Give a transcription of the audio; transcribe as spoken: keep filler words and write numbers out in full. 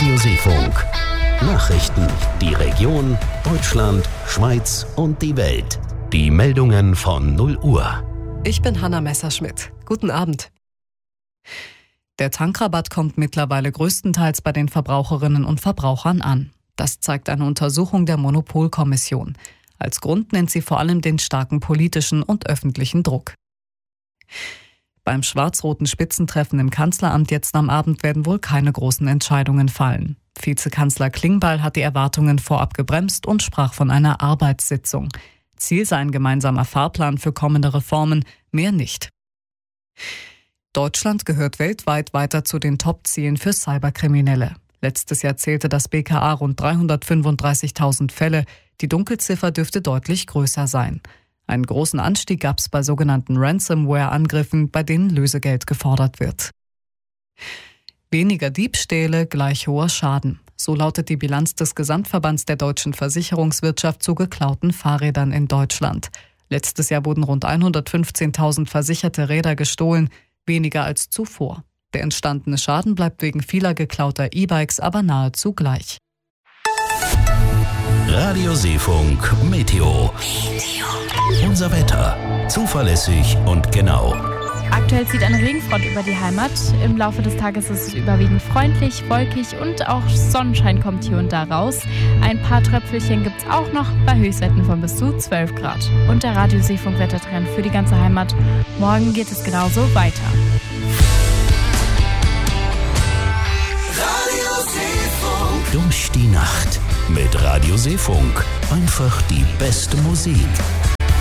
Radioseefunk. Nachrichten, die Region, Deutschland, Schweiz und die Welt. Die Meldungen von null Uhr. Ich bin Hanna Messerschmidt. Guten Abend. Der Tankrabatt kommt mittlerweile größtenteils bei den Verbraucherinnen und Verbrauchern an. Das zeigt eine Untersuchung der Monopolkommission. Als Grund nennt sie vor allem den starken politischen und öffentlichen Druck. Beim schwarz-roten Spitzentreffen im Kanzleramt jetzt am Abend werden wohl keine großen Entscheidungen fallen. Vizekanzler Klingbeil hat die Erwartungen vorab gebremst und sprach von einer Arbeitssitzung. Ziel sei ein gemeinsamer Fahrplan für kommende Reformen, mehr nicht. Deutschland gehört weltweit weiter zu den Top-Zielen für Cyberkriminelle. Letztes Jahr zählte das B K A rund dreihundertfünfunddreißigtausend Fälle. Die Dunkelziffer dürfte deutlich größer sein. Einen großen Anstieg gab es bei sogenannten Ransomware-Angriffen, bei denen Lösegeld gefordert wird. Weniger Diebstähle gleich hoher Schaden. So lautet die Bilanz des Gesamtverbands der deutschen Versicherungswirtschaft zu geklauten Fahrrädern in Deutschland. Letztes Jahr wurden rund hundertfünfzehntausend versicherte Räder gestohlen, weniger als zuvor. Der entstandene Schaden bleibt wegen vieler geklauter E-Bikes aber nahezu gleich. Radioseefunk Meteo. Unser Wetter. Zuverlässig und genau. Aktuell zieht eine Regenfront über die Heimat. Im Laufe des Tages ist es überwiegend freundlich, wolkig und auch Sonnenschein kommt hier und da raus. Ein paar Tröpfelchen gibt es auch noch bei Höchstwerten von bis zu zwölf Grad. Und der Radioseefunk-Wettertrend für die ganze Heimat. Morgen geht es genauso weiter. Durch die Nacht mit Radioseefunk. Einfach die beste Musik.